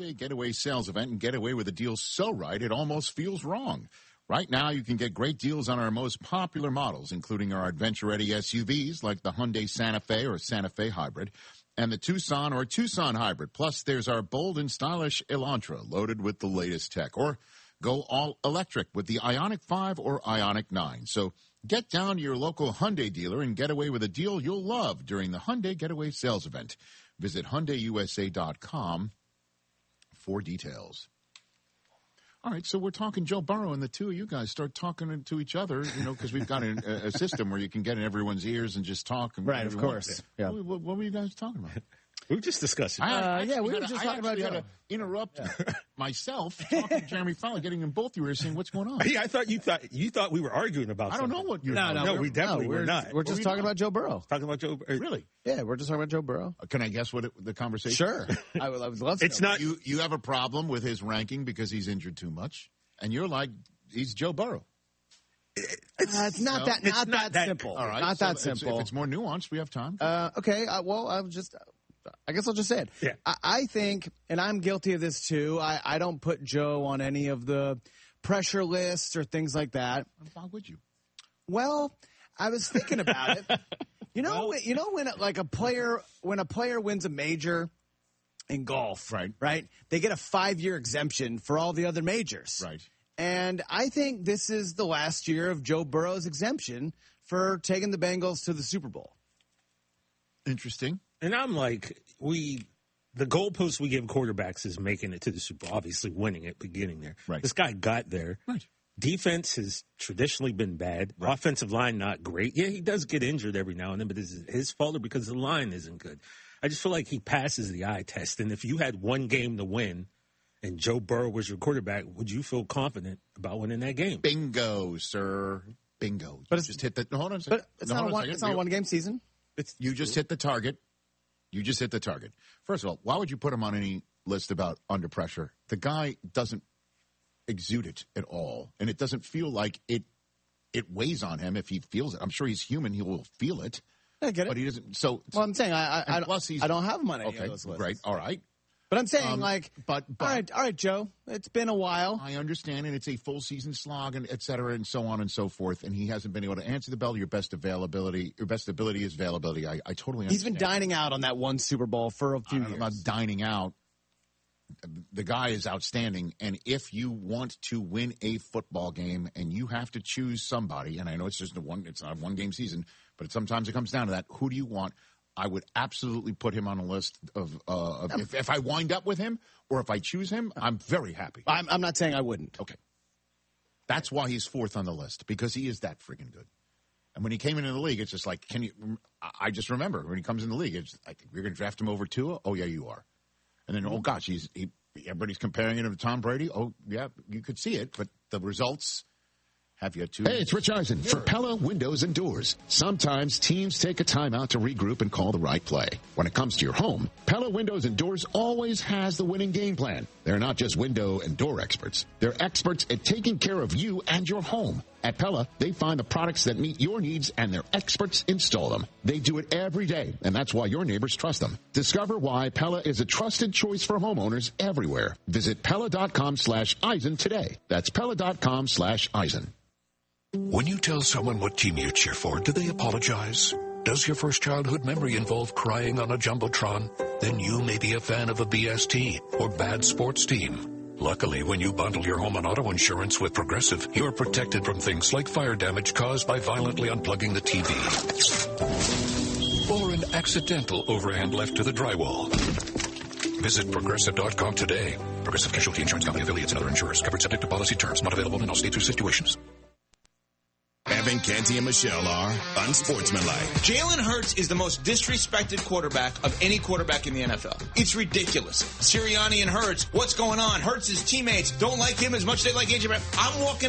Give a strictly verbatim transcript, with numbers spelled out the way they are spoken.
Hyundai Getaway Sales Event and get away with a deal so right it almost feels wrong. Right now, you can get great deals on our most popular models, including our adventure-ready S U Vs like the Hyundai Santa Fe or Santa Fe Hybrid, and the Tucson or Tucson Hybrid. Plus, there's our bold and stylish Elantra loaded with the latest tech. Or go all electric with the Ioniq five or Ioniq nine. So get down to your local Hyundai dealer and get away with a deal you'll love during the Hyundai Getaway Sales Event. Visit Hyundai U S A dot com for details. All right, so we're talking Joe Burrow, and the two of you guys start talking to each other, you know, because we've got a, a system where you can get in everyone's ears and just talk. And right, of course. Yeah. What, what, what were you guys talking about? We were just discussing. Uh, yeah, we were to, just I talking about had Joe. to interrupt yeah. myself, talking to Jeremy Fowler, getting in both your ears, saying, "What's going on?" Yeah, I thought you thought you thought we were arguing about. I don't something. know what you're. No, no, no, we definitely no, were we're not. We're just we talking not? about Joe Burrow. Talking about Joe. Uh, Really? Yeah, we're just talking about Joe Burrow. Uh, Can I guess what it, the conversation? Sure, I would, I would love to. It's know. not You. You have a problem with his ranking because he's injured too much, and you're like, he's Joe Burrow. It's, uh, it's not no, that. it's Not, not that, that- simple. All right, Not so that it's- simple. If it's more nuanced, we have time. Uh, okay, uh, well, I'll just, I guess I'll just say it. Yeah. I, I think, and I'm guilty of this too, I, I don't put Joe on any of the pressure lists or things like that. Why would you? Well, I was thinking about it. You know, Well- you know when like a player, when a player wins a major in golf, Right. right, they get a five-year exemption for all the other majors. Right. And I think this is the last year of Joe Burrow's exemption for taking the Bengals to the Super Bowl. Interesting. And I'm like, we, the goalpost we give quarterbacks is making it to the Super Bowl, obviously winning it, but getting there. Right. This guy got there. Right. Defense has traditionally been bad. Right. Offensive line, not great. Yeah, he does get injured every now and then, but is it his fault or because the line isn't good? I just feel like he passes the eye test. And if you had one game to win and Joe Burrow was your quarterback, would you feel confident about winning that game? Bingo, sir. Bingo. But You it's- just hit the. Hold on a second. But it's No, not a hold on one. second. It's not a one-game season. It's, You just hit the target. You just hit the target. First of all, why would you put him on any list about under pressure? The guy doesn't exude it at all, and it doesn't feel like it. It weighs on him if he feels it. I'm sure he's human; he will feel it, I get it. but he doesn't. So, Well, I'm saying I I, And I, plus he's- I don't have him on any okay, of those lists. great, all right. But I'm saying Um, like, but- but- all right, all right, Joe. It's been a while. I understand, and it's a full season slog, and et cetera, and so on and so forth. And he hasn't been able to answer the bell. Your best availability, your best ability is availability. I, I totally understand. He's been dining out on that one Super Bowl for a few I'm years. not dining out. The guy is outstanding, and if you want to win a football game, and you have to choose somebody, and I know it's just a one, it's not a one game season, but sometimes it comes down to that. Who do you want? I would absolutely put him on a list of, uh, of if, if I wind up with him or if I choose him, I'm very happy. I'm, I'm not saying I wouldn't. Okay. That's why he's fourth on the list, because he is that freaking good. And when he came into the league, it's just like, can you, I just remember when he comes in the league, it's like, you're going to draft him over Tua? Oh, yeah, you are. And then, oh, gosh, he's, he, everybody's comparing him to Tom Brady. Oh, yeah, you could see it, but the results have yet to. Hey, it's Rich Eisen for Pella Windows and Doors. Sometimes teams take a timeout to regroup and call the right play. When it comes to your home, Pella Windows and Doors always has the winning game plan. They're not just window and door experts. They're experts at taking care of you and your home. At Pella, they find the products that meet your needs, and their experts install them. They do it every day, and that's why your neighbors trust them. Discover why Pella is a trusted choice for homeowners everywhere. Visit Pella.com slash Eisen today. That's Pella.com slash Eisen. When you tell someone what team you cheer for, do they apologize? Does your first childhood memory involve crying on a Jumbotron? Then you may be a fan of a B S T or bad sports team. Luckily, when you bundle your home and auto insurance with Progressive, you're protected from things like fire damage caused by violently unplugging the T V. Or an accidental overhand left to the drywall. Visit Progressive dot com today. Progressive Casualty Insurance Company affiliates and other insurers. Covered subject to policy terms. Not available in all states or situations. Evan Canty and Michelle are unsportsmanlike. Jalen Hurts is the most disrespected quarterback of any quarterback in the N F L. It's ridiculous. Sirianni and Hurts, what's going on? Hurts' teammates don't like him as much as they like A J Brown. I'm walking